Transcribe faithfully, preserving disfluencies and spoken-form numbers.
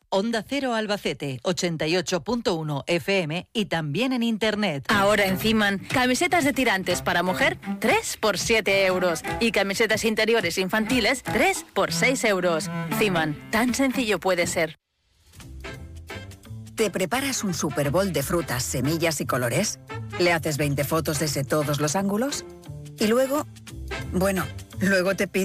Onda Cero Albacete, ochenta y ocho punto uno F M y también en internet. Ahora en Ciman, camisetas de tirantes para mujer, tres por siete euros. Y camisetas interiores infantiles, tres por seis euros. Ciman, tan sencillo puede ser. ¿Te preparas un Super Bowl de frutas, semillas y colores? ¿Le haces veinte fotos desde todos los ángulos? Y luego, bueno, luego te pides